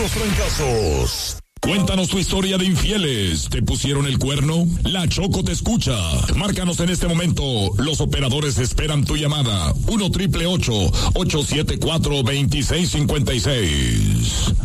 puros trancazos. Cuéntanos tu historia de infieles. ¿Te pusieron el cuerno? La Choco te escucha. Márcanos en este momento. Los operadores esperan tu llamada. 1-888-874-2656.